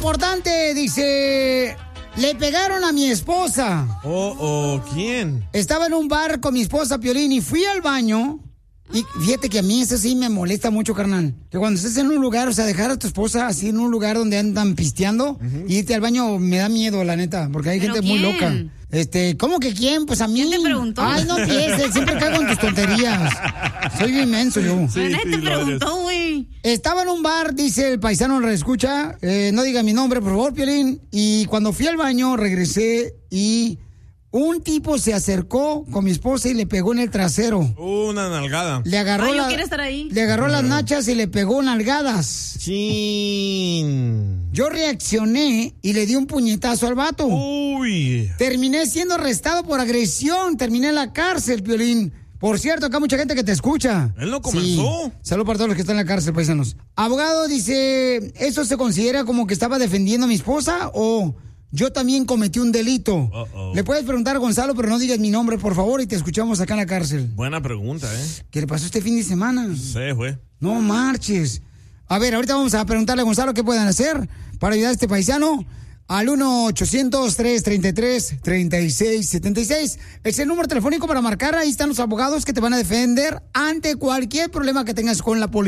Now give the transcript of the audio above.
importante, dice... Le pegaron a mi esposa. ¿Quién? Estaba en un bar con mi esposa, Piolín, y fui al baño. Y fíjate que a mí eso sí me molesta mucho, carnal. Que cuando estés en un lugar, o sea, dejar a tu esposa así en un lugar donde andan pisteando y irte al baño me da miedo, la neta, porque hay gente muy loca. ¿Cómo que quién? Pues a mí. ¿Quién te preguntó? Ay, no empieces, siempre caigo en tus tonterías. Soy bien menso yo. Sí, nadie te preguntó, güey. Estaba en un bar, dice el paisano, lo escucha. No diga mi nombre, por favor, Piolín. Y cuando fui al baño, regresé y un tipo se acercó con mi esposa y le pegó en el trasero. Una nalgada. Le agarró yo quiero estar ahí. Le agarró las nachas y le pegó nalgadas. Chin. Yo reaccioné y le di un puñetazo al vato. Uy. Terminé siendo arrestado por agresión. Terminé en la cárcel, Piolín. Por cierto, acá hay mucha gente que te escucha. Él no comenzó. Sí. Saludos para todos los que están en la cárcel, paisanos. Abogado, dice, ¿eso se considera como que estaba defendiendo a mi esposa o yo también cometí un delito? Le puedes preguntar a Gonzalo, pero no digas mi nombre, por favor, y te escuchamos acá en la cárcel. Buena pregunta, ¿Qué le pasó este fin de semana? Sí, güey. No marches. A ver, ahorita vamos a preguntarle a Gonzalo qué pueden hacer para ayudar a este paisano. Al 1-800-333-3676. Es el número telefónico para marcar. Ahí están los abogados que te van a defender ante cualquier problema que tengas con la policía.